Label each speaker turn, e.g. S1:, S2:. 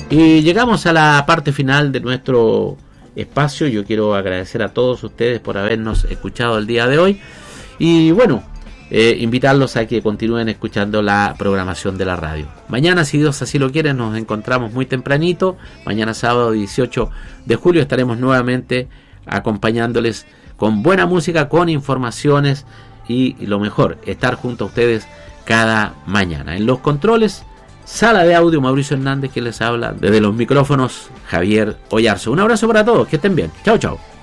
S1: Y llegamos a la parte final de nuestro espacio. Yo quiero agradecer a todos ustedes por habernos escuchado el día de hoy. Y bueno, invitarlos a que continúen escuchando la programación de la radio. Mañana, si Dios así lo quiere, nos encontramos muy tempranito. Mañana sábado 18 de julio estaremos nuevamente acompañándoles con buena música, con informaciones y lo mejor, estar junto a ustedes cada mañana. En los controles, sala de audio, Mauricio Hernández, que les habla desde los micrófonos, Javier Oyarzo. Un abrazo para todos, que estén bien. Chao, chao.